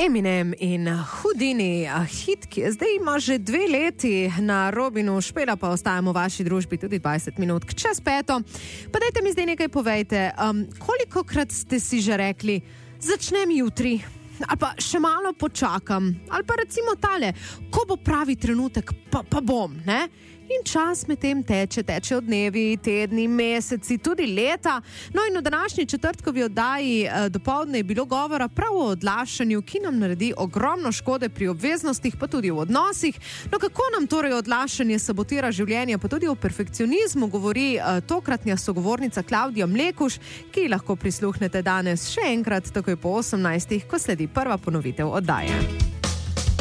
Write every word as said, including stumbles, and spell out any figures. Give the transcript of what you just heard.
Eminem in Houdini, hit, ki je zdaj ima že dve leti na Robinu, Špela pa ostajamo v vaši družbi tudi dvajset minut čez peto. Pa dajte mi zdaj nekaj povejte, um, kolikokrat ste si že rekli, začnem jutri, ali pa še malo počakam, ali pa recimo tale, ko bo pravi trenutek, pa, pa bom, ne? In čas med tem teče, teče od dnevi, tedni, meseci, tudi leta. No in v današnji četrtkovi oddaji eh, dopoldne je bilo govora prav o odlašanju, ki nam naredi ogromno škode pri obveznostih, pa tudi v odnosih. No kako nam torej odlašanje sabotira življenje, pa tudi o perfekcionizmu govori eh, tokratnja sogovornica Klavdija Mlekuž, ki lahko prisluhnete danes še enkrat, takoj po osemnajstih, ko sledi prva ponovitev oddaje.